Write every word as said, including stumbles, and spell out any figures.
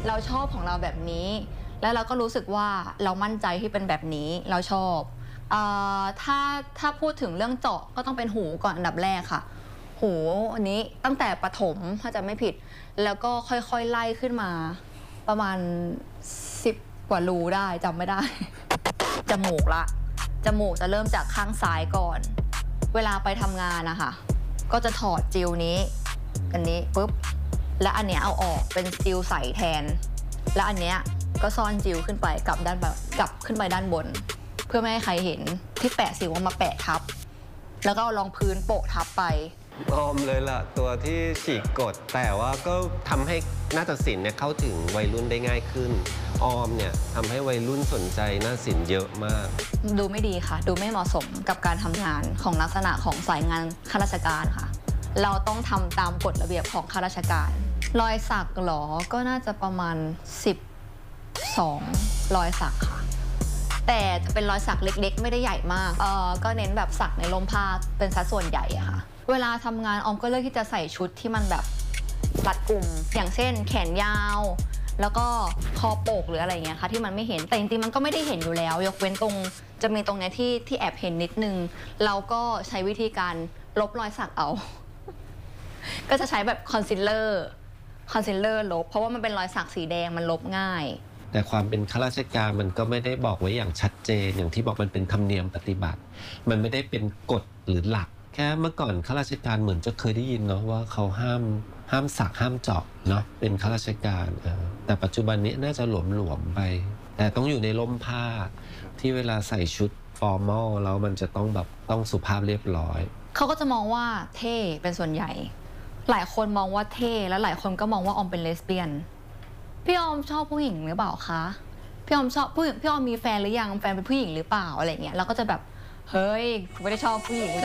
เราชอบของเราแบบนี้แล้วเราก็รู้สึกว่าเรามั่นใจที่เป็นแบบนี้เราชอบเอ่อถ้าถ้าพูดถึงเรื่องเจาะก็ต้องเป็นหูก่อนอันดับแรกค่ะหูอันนี้ตั้งแต่ประถมถ้าจะไม่ผิดแล้วก็ค่อยๆไล่ขึ้นมาประมาณสิบกว่ารูได้จำไม่ได้ จมูกละจมูกจะเริ่มจากข้างซ้ายก่อนเวลาไปทำงานนะคะก็จะถอดจิวนี้อันนี้ปุ๊บและอันเนี้ยเอาออกเป็นจิวใสแทนและอันเนี้ยก็ซ่อนจิวขึ้นไปกลับด้านแบบกลับขึ้นไปด้านบนเพื่อไม่ให้ใครเห็นที่แปะสิวมาแปะทับแล้วก็เอารองพื้นโปะทับไปออมเลยล่ะตัวที่ฉีกกฎแต่ว่าก็ทำให้นาฏศิลป์เนี่ยเข้าถึงวัยรุ่นได้ง่ายขึ้นออมเนี่ยทำให้วัยรุ่นสนใจนาฏศิลป์เยอะมากดูไม่ดีค่ะดูไม่เหมาะสมกับการทำงานของลักษณะของสายงานข้าราชการค่ะเราต้องทำตามกฎระเบียบของข้าราชการรอยสักหรอก็น่าจะประมาณสิบสองรอยสักค่ะแต่จะเป็นรอยสักเล็กๆไม่ได้ใหญ่มากเออก็เน้นแบบสักในร่มผ้าเป็นสัดส่วนใหญ่อะค่ะเวลาทำงานออมก็เลือกที่จะใส่ชุดที่มันแบบรัดกุมอย่างเช่นแขนยาวแล้วก็คอโปกหรืออะไรเงี้ยค่ะที่มันไม่เห็นแต่จริงๆมันก็ไม่ได้เห็นอยู่แล้วยกเว้นตรงจะมีตรงนี้ที่ที่แอบเห็นนิดนึงเราก็ใช้วิธีการลบรอยสักเอา ก็จะใช้แบบคอนซีลเลอร์คอนซีลเลอร์ลบเพราะว่ามันเป็นรอยสักสีแดงมันลบง่ายแต่ความเป็นข้าราชการมันก็ไม่ได้บอกไว้อย่างชัดเจนอย่างที่บอกมันเป็นธรรมเนียมปฏิบัติมันไม่ได้เป็นกฎหรือหลักแค่เมื่อก่อนข้าราชการเหมือนจะเคยได้ยินเนาะว่าเขาห้ามห้ามสักห้ามเจาะเนาะเป็นข้าราชการแต่ปัจจุบันนี้น่าจะหลวมๆไปแต่ต้องอยู่ในร่มผ้าที่เวลาใส่ชุดฟอร์มอลแล้วมันจะต้องแบบต้องสุภาพเรียบร้อยเขาก็จะมองว่าเท่เป็นส่วนใหญ่หลายคนมองว่าเท่แล้วหลายคนก็มองว่าออมเป็นเลสเบี้ยนพี่ออมชอบผู้หญิงหรือเปล่าคะพี่ออมชอบผู้หญิงพี่ออมมีแฟนหรือยังแฟนเป็นผู้หญิงหรือเปล่าอะไรเงี้ยเราก็จะแบบเฮ้ยไม่ได้ชอบผู้หญิง